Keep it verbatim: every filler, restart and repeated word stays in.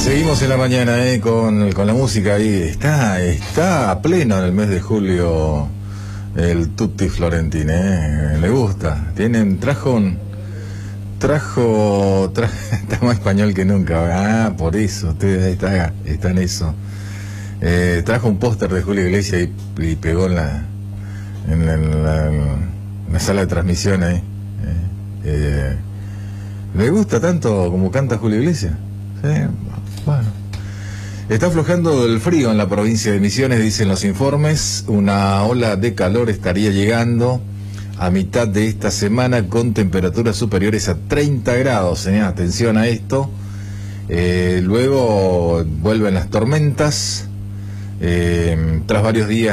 Seguimos en la mañana eh, con, con la música ahí. Está, está a pleno en el mes de julio el Tutti Florentine, eh. Le gusta. Tienen, trajo un, trajo, tra, está más español que nunca. Ah, por eso, usted está, está en eso. Eh, trajo un póster de Julio Iglesias y, y pegó en la, en la, en la, en la sala de transmisión ahí. Eh, eh, ¿Le gusta tanto como canta Julio Iglesias? Sí, bueno. Está aflojando el frío en la provincia de Misiones, dicen los informes. Una ola de calor estaría llegando a mitad de esta semana con temperaturas superiores a treinta grados. ¿eh? Atención a esto. Eh, luego vuelven las tormentas. Eh, tras varios días